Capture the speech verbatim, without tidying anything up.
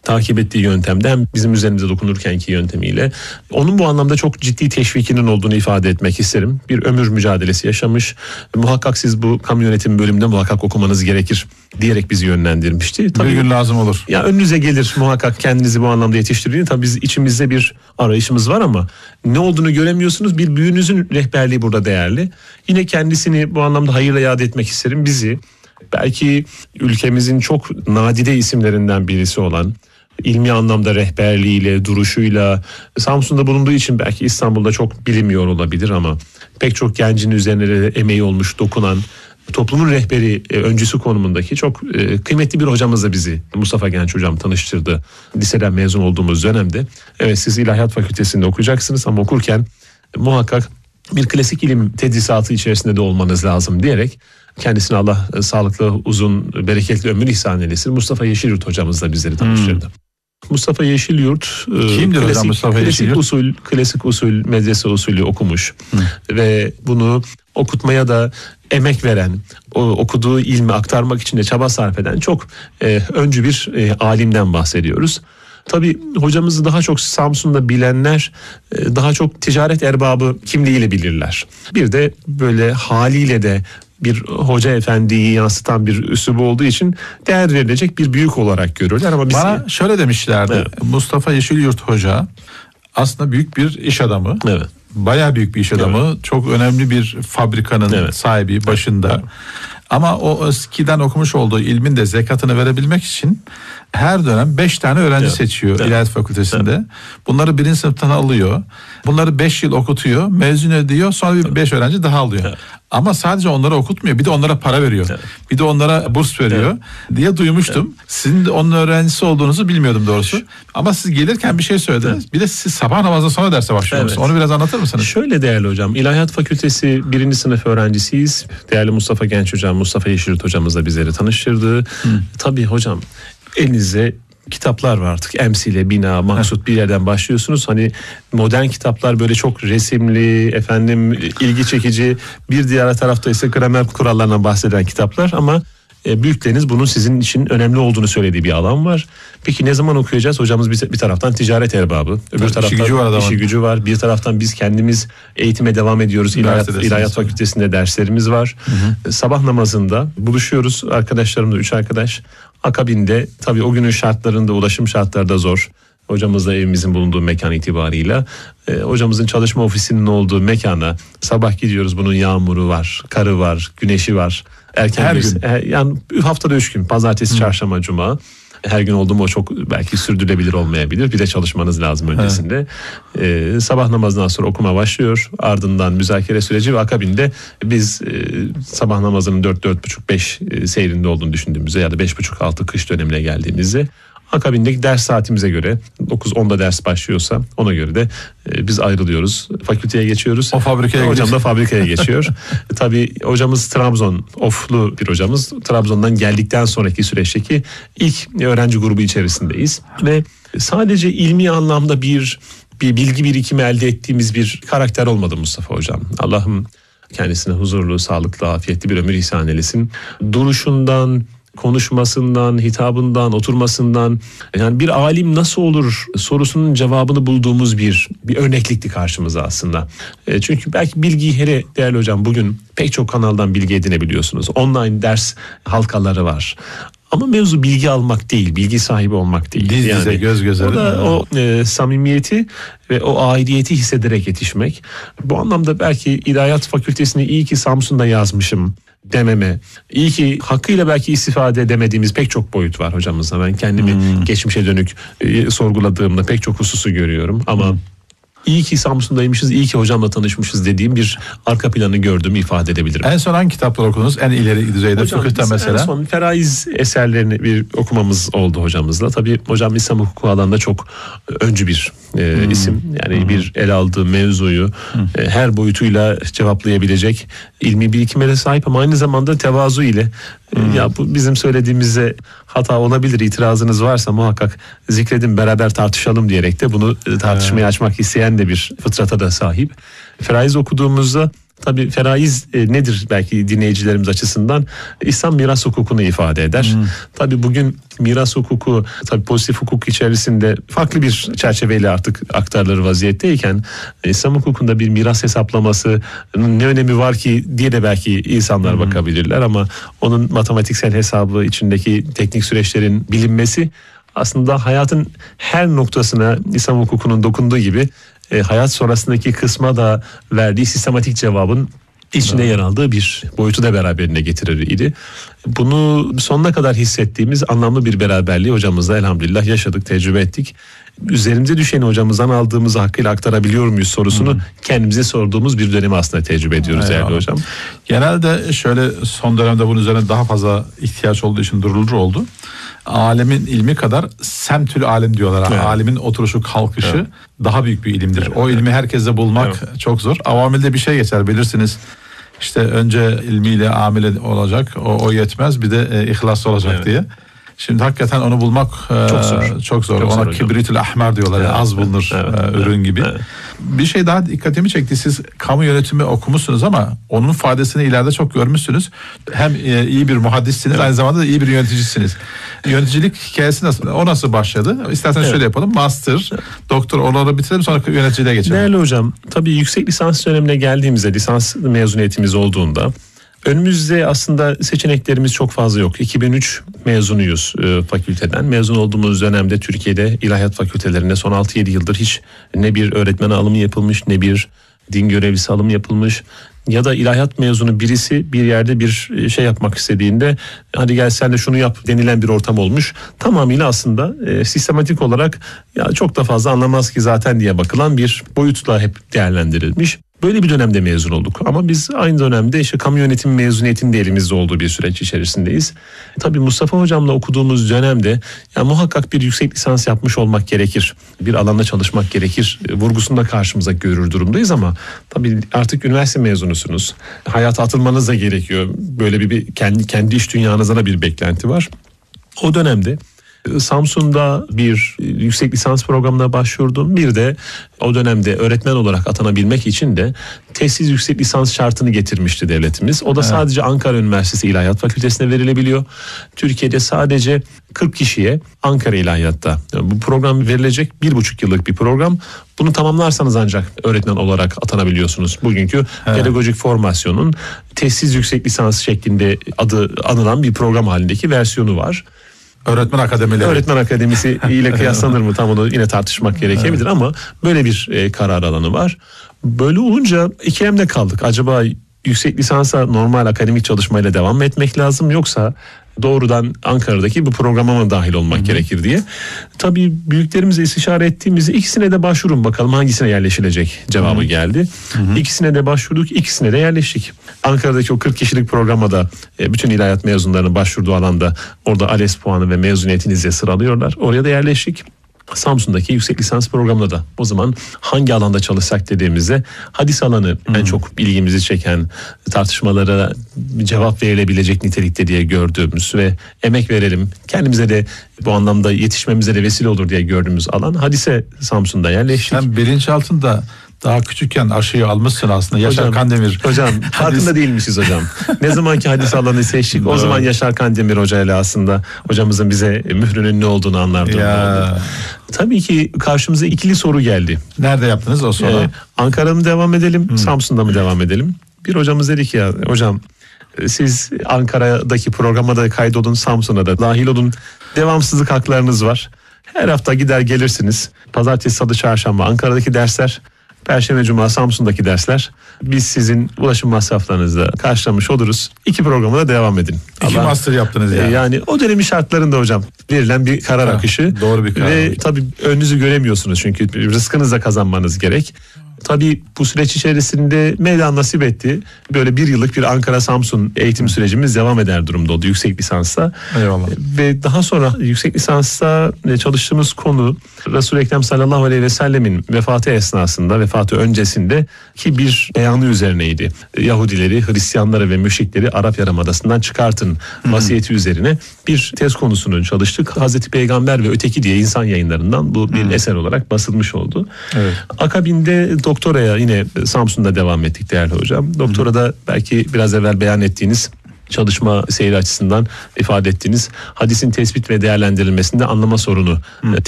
takip ettiği yöntemde hem bizim üzerimize dokunurkenki yöntemiyle onun bu anlamda çok ciddi teşvikinin olduğunu ifade etmek isterim. Bir ömür mücadelesi yaşamış. Muhakkak siz bu kamu yönetimi bölümünde muhakkak okumanız gerekir diyerek bizi yönlendirmişti. Tabii, bir gün lazım olur. Ya önünüze gelir muhakkak kendinizi bu anlamda yetiştirdiğini. Tabii biz içimizde bir arayışımız var ama ne olduğunu göremiyorsunuz. Bir büyüğünüzün rehberliği burada değerli. Yine kendisini bu anlamda hayırla yad etmek isterim. Bizi belki ülkemizin çok nadide isimlerinden birisi olan, ilmi anlamda rehberliğiyle, duruşuyla, Samsun'da bulunduğu için belki İstanbul'da çok bilinmiyor olabilir ama pek çok gencin üzerine de emeği olmuş, dokunan, toplumun rehberi e, öncüsü konumundaki çok e, kıymetli bir hocamızla bizi, Mustafa Genç hocam tanıştırdı. Liseden mezun olduğumuz dönemde. Evet, siz İlahiyat Fakültesi'nde okuyacaksınız ama okurken e, muhakkak bir klasik ilim tedrisatı içerisinde de olmanız lazım diyerek kendisine Allah e, sağlıklı, uzun, bereketli ömür ihsan eylesin. Mustafa Yeşilyurt hocamızla bizleri tanıştırdı. Hmm. Mustafa Yeşilyurt kimdir klasik, hocam Mustafa klasik Yeşilyurt? usul, klasik usul, medrese usulü okumuş hmm. ve bunu okutmaya da emek veren, o okuduğu ilmi aktarmak için de çaba sarf eden çok e, öncü bir e, alimden bahsediyoruz. Tabii hocamızı daha çok Samsun'da bilenler e, daha çok ticaret erbabı kimliğiyle bilirler. Bir de böyle haliyle de bir hoca efendiyi yansıtan bir üslubu olduğu için değer verilecek bir büyük olarak görürler. Ama biz... Bana şöyle demişlerdi, evet. Mustafa Yeşilyurt Hoca aslında büyük bir iş adamı. Evet. Bayağı büyük bir iş adamı. Evet. Çok önemli bir fabrikanın evet. sahibi, başında. Evet. Ama o eskiden okumuş olduğu ilmin de zekatını verebilmek için her dönem beş tane öğrenci evet. seçiyor evet. İlahiyat Fakültesi'nde. Evet. Bunları birinci sınıftan alıyor. Bunları beş yıl okutuyor, mezun ediyor. Sonra bir beş öğrenci daha alıyor. Evet. Ama sadece onları okutmuyor. Bir de onlara para veriyor. Evet. Bir de onlara burs veriyor evet. diye duymuştum. Evet. Sizin de onun öğrencisi olduğunuzu bilmiyordum doğrusu. Şu, Ama siz gelirken bir şey söylediniz. Evet. Bir de siz sabah namazından sonra derse başlıyorsunuz. Evet. Onu biraz anlatır mısınız? Şöyle değerli hocam. İlahiyat Fakültesi birinci sınıf öğrencisiyiz. Değerli Mustafa Genç hocam, Mustafa Yeşilyurt hocamızla bizleri tanıştırdı. Hı. Tabii hocam elinizde kitaplar var artık. Emsile, bina, maksut bir yerden başlıyorsunuz. Hani modern kitaplar böyle çok resimli, efendim ilgi çekici. Bir diğer tarafta ise gramer kurallarından bahseden kitaplar ama e, büyükleriniz bunun sizin için önemli olduğunu söylediği bir alan var. Peki ne zaman okuyacağız? Hocamız bir, bir taraftan ticaret erbabı. Öbür işi taraftan gücü var, işi gücü var. Bir taraftan biz kendimiz eğitime devam ediyoruz. İlahiyat, İlahiyat Fakültesi'nde derslerimiz var. Hı hı. Sabah namazında buluşuyoruz arkadaşlarımla, üç arkadaş. Akabinde tabii o günün şartlarında, ulaşım şartları da zor. Hocamızla evimizin bulunduğu mekan itibarıyla e, hocamızın çalışma ofisinin olduğu mekana sabah gidiyoruz. Bunun yağmuru var, karı var, güneşi var. Erken her bir, gün. E, yani haftada üç gün, pazartesi, Hı. çarşamba, cuma. Her gün oldu mu o çok belki sürdürülebilir olmayabilir. Bir de çalışmanız lazım öncesinde. Ee, sabah namazından sonra okuma başlıyor. Ardından müzakere süreci ve akabinde biz e, sabah namazının dört dört buçuk beş e, seyrinde olduğunu düşündüğümüzde ya da beş buçuk altı kış dönemine geldiğimizde akabindeki ders saatimize göre dokuz onda ders başlıyorsa ona göre de e, biz ayrılıyoruz. Fakülteye geçiyoruz. O fabrikaya Hocam geçiyor. da fabrikaya geçiyor. e, tabii hocamız Trabzon, Oflu bir hocamız. Trabzon'dan geldikten sonraki süreçteki ilk öğrenci grubu içerisindeyiz. Ve sadece ilmi anlamda bir bir bilgi birikimi elde ettiğimiz bir karakter olmadı Mustafa hocam. Allah'ım kendisine huzurlu, sağlıklı, afiyetli bir ömür ihsan eylesin. Duruşundan, konuşmasından, hitabından, oturmasından, yani bir alim nasıl olur sorusunun cevabını bulduğumuz bir bir örneklikti karşımıza aslında. E, çünkü belki bilgiyi hele değerli hocam bugün pek çok kanaldan bilgi edinebiliyorsunuz. Online ders halkaları var. Ama mevzu bilgi almak değil, bilgi sahibi olmak değil. Diz dize, yani, göz göze. O da o e, samimiyeti ve o aidiyeti hissederek yetişmek. Bu anlamda belki İlahiyat Fakültesini iyi ki Samsun'da yazmışım dememe, iyi ki hakkıyla belki istifade edemediğimiz pek çok boyut var hocamızla. Ben kendimi hmm. geçmişe dönük e, sorguladığımda pek çok hususu görüyorum ama hmm. İyi ki Samsun'daymışız, iyi ki hocamla tanışmışız dediğim bir arka planı gördüğümü ifade edebilirim. En son hangi kitaplar okudunuz? En ileri düzeyde fıkıhta mesela. En son Feraiz eserlerini bir okumamız oldu hocamızla. Tabii hocam İslam hukuku alanında çok öncü bir e, hmm. isim. Yani hmm. bir el aldığı mevzuyu hmm. e, her boyutuyla cevaplayabilecek ilmi birikime de sahip ama aynı zamanda tevazu ile Hmm. ya bu bizim söylediğimize hata olabilir, itirazınız varsa muhakkak zikredin, beraber tartışalım diyerek de bunu tartışmaya açmak isteyen de bir fıtrata da sahip. Feraiz okuduğumuzda Tabii feraiz e, nedir belki dinleyicilerimiz açısından? İslam miras hukukunu ifade eder. Hmm. Tabii bugün miras hukuku tabii pozitif hukuk içerisinde farklı bir çerçeveyle artık aktarılır vaziyetteyken İslam hukukunda bir miras hesaplaması ne önemi var ki diye de belki insanlar hmm. bakabilirler ama onun matematiksel hesabı içindeki teknik süreçlerin bilinmesi aslında hayatın her noktasına İslam hukukunun dokunduğu gibi e, hayat sonrasındaki kısma da verdiği sistematik cevabın içinde yer aldığı bir boyutu da beraberine getirir idi. Bunu sonuna kadar hissettiğimiz anlamlı bir beraberliği hocamızla elhamdülillah yaşadık, tecrübe ettik. Üzerimize düşeni hocamızdan aldığımızı hakkıyla aktarabiliyor muyuz sorusunu hmm. kendimize sorduğumuz bir dönemi aslında tecrübe ediyoruz değerli hocam. Genelde şöyle son dönemde bunun üzerine daha fazla ihtiyaç olduğu için durulur oldu. Alemin ilmi kadar semtül alim diyorlar. Evet. Alimin oturuşu kalkışı evet. daha büyük bir ilimdir. Evet. O ilmi herkeste bulmak evet. çok zor. Avamilde bir şey geçer bilirsiniz. İşte önce ilmiyle amile olacak. O, o yetmez bir de e, ihlaslı olacak evet. diye. Şimdi hakikaten onu bulmak çok zor. E, çok zor. Çok Ona zor kibritül ahmer diyorlar. Evet. Yani az bulunur evet. e, ürün gibi. Evet. Bir şey daha dikkatimi çekti. Siz kamu yönetimi okumuşsunuz ama onun faydasını ileride çok görmüşsünüz. Hem e, iyi bir muhaddissiniz evet. aynı zamanda da iyi bir yöneticisiniz. Yöneticilik hikayesi nasıl? O nasıl başladı? İsterseniz evet. şöyle yapalım. Master, evet. doktor oraları bitirelim sonra yöneticiliğe geçelim. Değerli hocam, tabii yüksek lisans dönemine geldiğimizde lisans mezuniyetimiz olduğunda önümüzde aslında seçeneklerimiz çok fazla yok. iki bin üç mezunuyuz e, fakülteden. Mezun olduğumuz dönemde Türkiye'de ilahiyat fakültelerinde son altı yedi yıldır hiç ne bir öğretmen alımı yapılmış ne bir din görevlisi alımı yapılmış. Ya da ilahiyat mezunu birisi bir yerde bir şey yapmak istediğinde hadi gel sen de şunu yap denilen bir ortam olmuş. Tamamıyla aslında e, sistematik olarak ya çok da fazla anlamaz ki zaten diye bakılan bir boyutla hep değerlendirilmiş. Böyle bir dönemde mezun olduk ama biz aynı dönemde işte kamu yönetimi mezuniyetinin de elimizde olduğu bir süreç içerisindeyiz. Tabii Mustafa hocamla okuduğumuz dönemde ya muhakkak bir yüksek lisans yapmış olmak gerekir. Bir alanda çalışmak gerekir. Vurgusunu da karşımıza görür durumdayız ama tabii artık üniversite mezunusunuz. Hayata atılmanız da gerekiyor. Böyle bir, bir kendi kendi iş dünyanızda da bir beklenti var. O dönemde Samsun'da bir yüksek lisans programına başvurdum. Bir de o dönemde öğretmen olarak atanabilmek için de tesis yüksek lisans şartını getirmişti devletimiz. O da evet. sadece Ankara Üniversitesi İlahiyat Fakültesi'ne verilebiliyor. Türkiye'de sadece kırk kişiye Ankara İlahiyat'ta yani bu program verilecek bir buçuk yıllık bir program. Bunu tamamlarsanız ancak öğretmen olarak atanabiliyorsunuz. Bugünkü evet. pedagojik formasyonun tesis yüksek lisans şeklinde adı anılan bir program halindeki versiyonu var. Öğretmen akademileri. Öğretmen akademisi ile kıyaslanır mı tam onu yine tartışmak gerekebilir evet. ama böyle bir e, karar alanı var. Böyle olunca ikilemde kaldık. Acaba yüksek lisansa normal akademik çalışmayla devam mı etmek lazım yoksa doğrudan Ankara'daki bu programa mı dahil olmak Hı-hı. gerekir diye. Tabii büyüklerimizle istişare ettiğimizde ikisine de başvurun bakalım hangisine yerleşilecek cevabı Hı-hı. geldi. Hı-hı. İkisine de başvurduk, ikisine de yerleştik. Ankara'daki o kırk kişilik programa da e, bütün ilahiyat mezunlarının başvurduğu alanda orada ALES puanı ve mezuniyetinizle sıralıyorlar. Oraya da yerleştik. Samsun'daki yüksek lisans programında da o zaman hangi alanda çalışsak dediğimizde hadis alanı hmm. en çok ilgimizi çeken, tartışmalara cevap verilebilecek nitelikte diye gördüğümüz ve emek verelim kendimize de bu anlamda yetişmemize de vesile olur diye gördüğümüz alan hadise Samsun'da yerleştik. Sen bilinçaltında daha küçükken aşıyı almışsın aslında. Yaşar hocam, Kandemir. Hocam farkında değilmişiz hocam. Ne zamanki hadis alanı seçtik o zaman Yaşar Kandemir hocayla aslında hocamızın bize mührünün ne olduğunu anlardı. Ya. Tabii ki karşımıza ikili soru geldi. Nerede yaptınız o soru? Ee, Ankara'da mı devam edelim, hmm. Samsun'da mı devam edelim? Bir hocamız dedi ki ya hocam siz Ankara'daki programa da kaydolun, Samsun'a da dahil olun. Devamsızlık haklarınız var. Her hafta gider gelirsiniz. Pazartesi, salı, çarşamba Ankara'daki dersler. Perşembe, Cuma Samsun'daki dersler. Biz sizin ulaşım masraflarınızı karşılamış oluruz. İki programa da devam edin. İki Allah, master yaptınız yani. Yani o dönemin şartlarında hocam verilen bir karar ha, akışı. Doğru bir karar. Ve tabii önünüzü göremiyorsunuz çünkü rızkınızla kazanmanız gerek. Tabii bu süreç içerisinde Mevla nasip etti. Böyle bir yıllık bir Ankara-Samsun eğitim sürecimiz devam eder durumda oldu yüksek lisansta. Eyvallah. Ve daha sonra yüksek lisansta çalıştığımız konu Resul-i Ekrem sallallahu aleyhi ve sellemin vefatı esnasında, vefatı öncesinde ki bir beyanı üzerineydi. Yahudileri, Hristiyanları ve müşrikleri Arap Yarımadası'ndan çıkartın hmm. vasiyeti üzerine bir tez konusunu çalıştık. Hazreti Peygamber ve Öteki diye insan yayınlarından bu bir hmm. eser olarak basılmış oldu. Evet. Akabinde doktoraya yine Samsun'da devam ettik değerli hocam. Doktorada belki biraz evvel beyan ettiğiniz çalışma seyri açısından ifade ettiğiniz hadisin tespit ve değerlendirilmesinde anlama sorunu Hı.